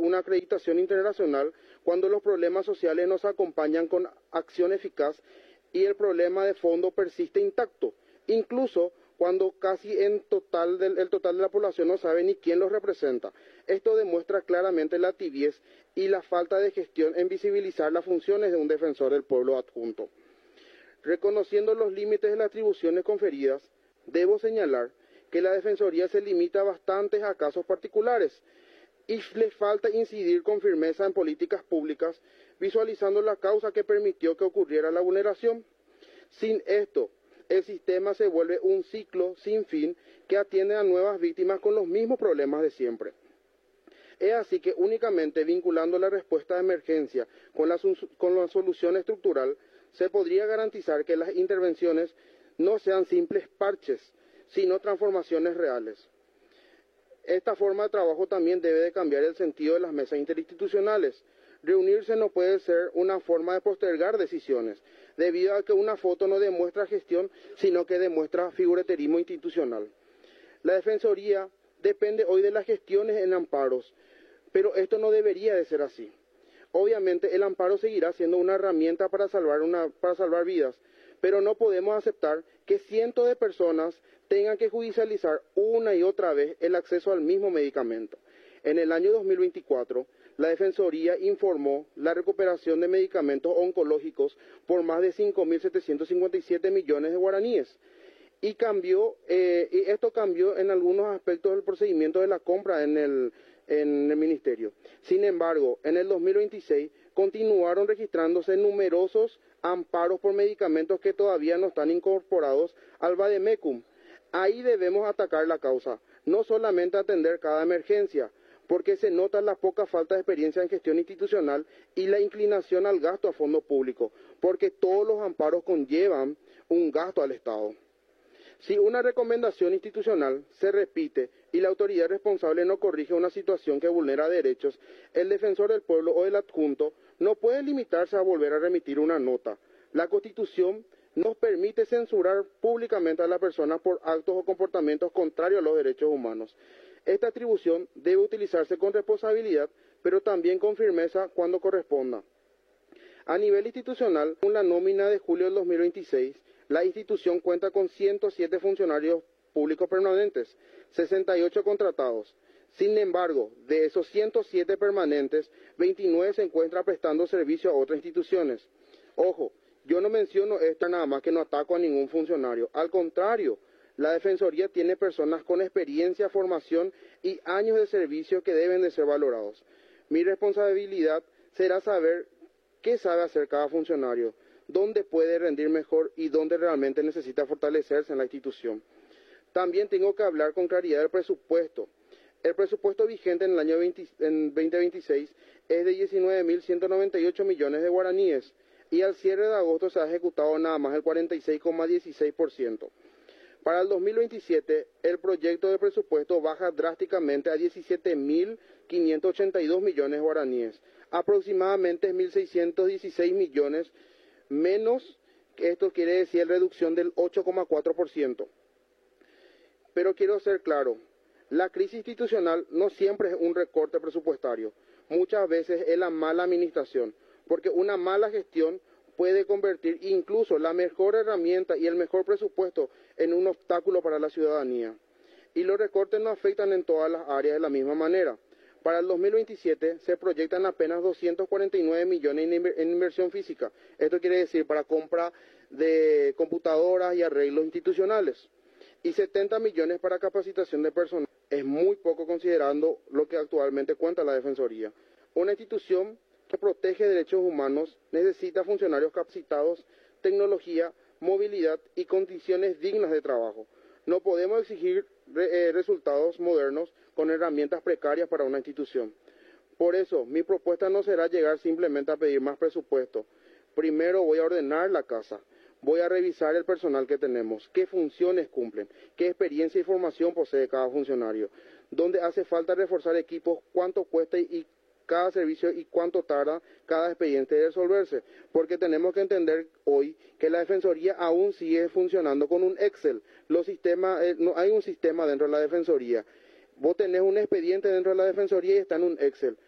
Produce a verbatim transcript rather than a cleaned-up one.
una acreditación internacional cuando los problemas sociales nos acompañan con acción eficaz y el problema de fondo persiste intacto, incluso cuando casi en total del, el total de la población no sabe ni quién los representa. Esto demuestra claramente la tibiez y la falta de gestión en visibilizar las funciones de un defensor del pueblo adjunto. Reconociendo los límites de las atribuciones conferidas, debo señalar que la Defensoría se limita bastante a casos particulares y le falta incidir con firmeza en políticas públicas, visualizando la causa que permitió que ocurriera la vulneración. Sin esto, el sistema se vuelve un ciclo sin fin que atiende a nuevas víctimas con los mismos problemas de siempre. Es así que únicamente vinculando la respuesta de emergencia con la, con la solución estructural, se podría garantizar que las intervenciones no sean simples parches, sino transformaciones reales. Esta forma de trabajo también debe de cambiar el sentido de las mesas interinstitucionales. Reunirse no puede ser una forma de postergar decisiones, debido a que una foto no demuestra gestión, sino que demuestra figureterismo institucional. La Defensoría depende hoy de las gestiones en amparos, pero esto no debería de ser así. Obviamente el amparo seguirá siendo una herramienta para salvar, una, para salvar vidas, pero no podemos aceptar que cientos de personas tengan que judicializar una y otra vez el acceso al mismo medicamento. En el año dos mil veinticuatro, la Defensoría informó la recuperación de medicamentos oncológicos por más de cinco mil setecientos cincuenta y siete millones de guaraníes. Y, cambió, eh, y esto cambió en algunos aspectos del procedimiento de la compra en el, en el Ministerio. Sin embargo, en el dos mil veintiséis continuaron registrándose numerosos amparos por medicamentos que todavía no están incorporados al Vademecum. Ahí debemos atacar la causa, no solamente atender cada emergencia, porque se nota la poca falta de experiencia en gestión institucional y la inclinación al gasto a fondo público, porque todos los amparos conllevan un gasto al Estado. Si una recomendación institucional se repite y la autoridad responsable no corrige una situación que vulnera derechos, el defensor del pueblo o el adjunto no puede limitarse a volver a remitir una nota. La Constitución nos permite censurar públicamente a la persona por actos o comportamientos contrarios a los derechos humanos. Esta atribución debe utilizarse con responsabilidad, pero también con firmeza cuando corresponda. A nivel institucional, con la nómina de julio del dos mil veintiséis, la institución cuenta con ciento siete funcionarios públicos permanentes, sesenta y ocho contratados. Sin embargo, de esos ciento siete permanentes, veintinueve se encuentran prestando servicio a otras instituciones. Ojo, yo no menciono esto nada más que no ataco a ningún funcionario. Al contrario, la Defensoría tiene personas con experiencia, formación y años de servicio que deben de ser valorados. Mi responsabilidad será saber qué sabe hacer cada funcionario, dónde puede rendir mejor y dónde realmente necesita fortalecerse en la institución. También tengo que hablar con claridad del presupuesto. El presupuesto vigente en el año veinte, en veinte veintiséis es de diecinueve mil ciento noventa y ocho millones de guaraníes y al cierre de agosto se ha ejecutado nada más el cuarenta y seis coma dieciséis por ciento. Para el dos mil veintisiete, el proyecto de presupuesto baja drásticamente a diecisiete mil quinientos ochenta y dos millones de guaraníes, aproximadamente mil seiscientos dieciséis millones menos, esto quiere decir reducción del ocho coma cuatro por ciento. Pero quiero ser claro, la crisis institucional no siempre es un recorte presupuestario, muchas veces es la mala administración, porque una mala gestión puede convertir incluso la mejor herramienta y el mejor presupuesto en un obstáculo para la ciudadanía. Y los recortes no afectan en todas las áreas de la misma manera. Para el dos mil veintisiete se proyectan apenas doscientos cuarenta y nueve millones en inversión física. Esto quiere decir para compra de computadoras y arreglos institucionales. Y setenta millones para capacitación de personal. Es muy poco considerando lo que actualmente cuenta la Defensoría. Una institución que protege derechos humanos necesita funcionarios capacitados, tecnología, movilidad y condiciones dignas de trabajo. No podemos exigir re, eh, resultados modernos con herramientas precarias para una institución. Por eso, mi propuesta no será llegar simplemente a pedir más presupuesto. Primero voy a ordenar la casa, voy a revisar el personal que tenemos, qué funciones cumplen, qué experiencia y formación posee cada funcionario, dónde hace falta reforzar equipos, cuánto cuesta y cada servicio y cuánto tarda cada expediente de resolverse, porque tenemos que entender hoy que la Defensoría aún sigue funcionando con un Excel. Los sistemas, eh, no hay un sistema dentro de la Defensoría. Vos tenés un expediente dentro de la Defensoría y está en un Excel.